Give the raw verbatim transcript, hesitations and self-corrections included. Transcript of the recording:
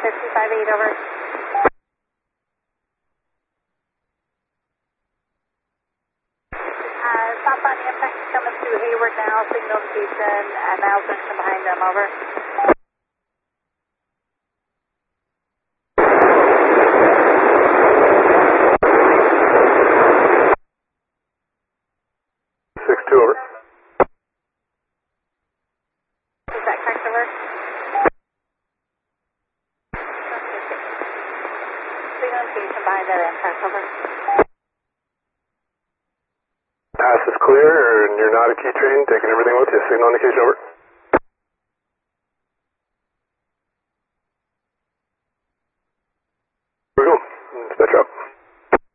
two five eight, over. Uh, stop on the impact coming through Hayward now, signal notification, and now section behind them, over. six two, over. Is that correct, over? Signal notification behind that impact, over. Pass is clear, and you're not a key train, taking everything with you. Signal indication, over.